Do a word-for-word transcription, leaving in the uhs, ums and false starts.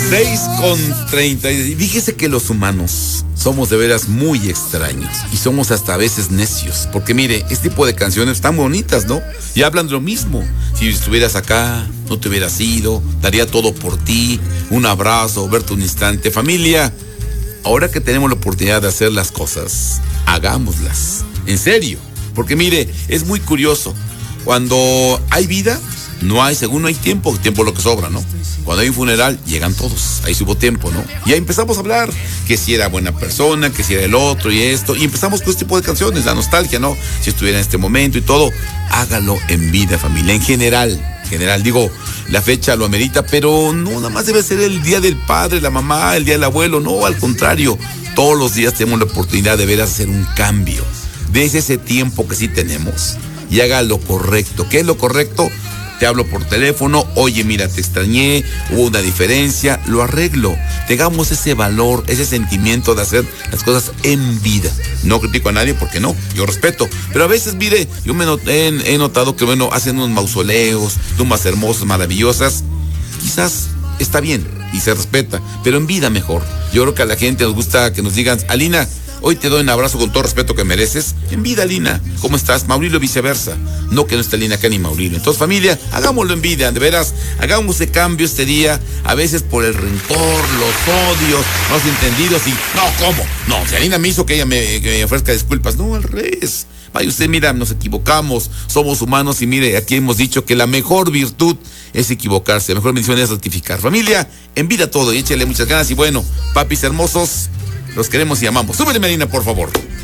seis con treinta. Y fíjese que los humanos somos de veras muy extraños y somos hasta a veces necios. Porque mire, este tipo de canciones están bonitas, ¿no? Y hablan de lo mismo. Si estuvieras acá, no te hubieras ido, daría todo por ti, un abrazo, verte un instante. Familia, ahora que tenemos la oportunidad de hacer las cosas, hagámoslas. En serio. Porque mire, es muy curioso. Cuando hay vida, no hay, según no hay tiempo, tiempo es lo que sobra, ¿no? Cuando hay un funeral, llegan todos, ahí hubo tiempo, ¿no? Y ahí empezamos a hablar, que si era buena persona, que si era el otro y esto, y empezamos con este tipo de canciones, la nostalgia, ¿no? Si estuviera en este momento y todo, hágalo en vida, familia, en general, general, digo, la fecha lo amerita, pero no, nada más debe ser el día del padre, la mamá, el día del abuelo, no, al contrario, todos los días tenemos la oportunidad de ver hacer un cambio, desde ese tiempo que sí tenemos, y haga lo correcto. ¿Qué es lo correcto? Te hablo por teléfono, oye, mira, te extrañé, hubo una diferencia, lo arreglo. Tengamos ese valor, ese sentimiento de hacer las cosas en vida. No critico a nadie porque no, yo respeto. Pero a veces, mire, yo me not- he, he notado que, bueno, hacen unos mausoleos, tumbas hermosas, maravillosas. Quizás está bien y se respeta, pero en vida mejor. Yo creo que a la gente nos gusta que nos digan, Alina, hoy te doy un abrazo con todo respeto que mereces. En vida, Lina. ¿Cómo estás? Maurilio, viceversa. No que no esté Lina acá ni Maurilio. Entonces, familia, hagámoslo en vida. De veras, hagamos ese cambio este día. A veces por el rencor, los odios, los entendidos y... No, ¿cómo? No, si Alina me hizo que ella me, que me ofrezca disculpas. No, al revés. Vaya usted, mira, nos equivocamos. Somos humanos y mire, aquí hemos dicho que la mejor virtud es equivocarse. La mejor bendición es rectificar. Familia, en vida todo y échale muchas ganas. Y bueno, papis hermosos, los queremos y amamos. Súbele, Medina, por favor.